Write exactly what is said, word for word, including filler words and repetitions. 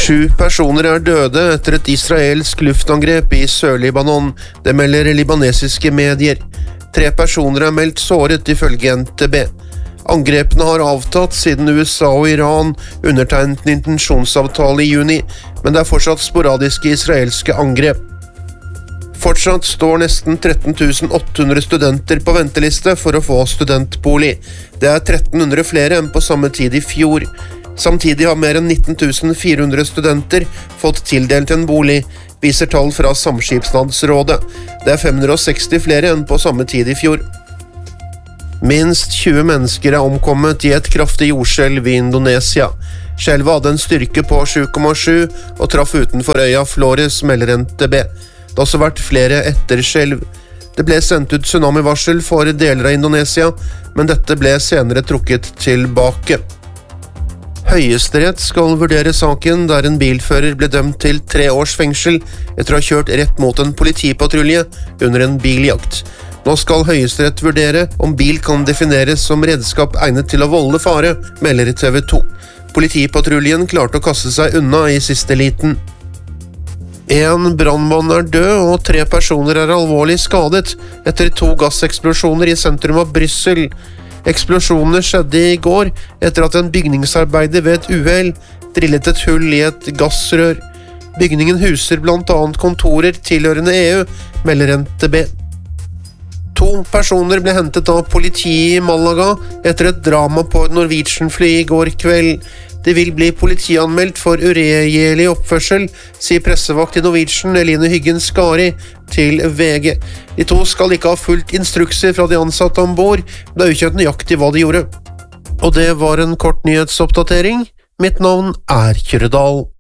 Sju personer er døde etter et israelsk luftangrep i Sør-Libanon, det melder libanesiske medier. Tre personer er meldt såret ifølge N T B. Angrepene har avtatt siden U S A og Iran undertegnet en intensjonsavtale i juni, men det er fortsatt sporadiske israelske angrep. Fortsatt står nesten tretten tusen åtte hundre studenter på venteliste for å få studentbolig. Det er tretten hundre flere enn på samme tid i fjor. Samtidig har mer enn nitten tusen fire hundre studenter fått tildelt en bolig, viser tall fra Samskipnadsrådet. Det er fem hundre seksti flere enn på samme tid i fjor. Minst tjue mennesker er omkommet i et kraftig jordskjelv i Indonesia. Skjelvet hadde en styrke på sju komma sju og traff utenfor øya Flores, melder N T B. Det har også vært flere etterskjelv. Det ble sendt ut tsunamivarsel for deler av Indonesia, men dette ble senere trukket tilbake. Høyesterett skal vurdere saken der en bilfører ble dømt til tre års fengsel etter å ha kjørt rett mot en politipatrulje under en biljakt. Nå skal Høyesterett vurdere om bil kan defineres som redskap egnet til å volde fare, melder T V to. Politipatruljen klarte å kaste seg unna i siste liten. En brannmann er død og tre personer er alvorlig skadet etter to gasseksplosjoner i sentrum av Bryssel. Eksplosjonene skjedde i går etter at en bygningsarbeider ved et uhell drillet et hull i et gassrør. Bygningen huser blant annet kontorer tilhørende E U, melder N T B. To personer ble hentet av politiet i Malaga etter et drama på et Norwegian-fly i går kveld. De vil bli politianmeldt for uregjerlig oppførsel, sier pressevakt i Norwegian Eline Hyggen Skari til V G. De to skal ikke ha fulgt instrukser fra de ansatte ombord, det er ukjent nøyaktig hva de gjorde. Og det var en kort nyhetsoppdatering. Mitt navn er Kyrre Dahl.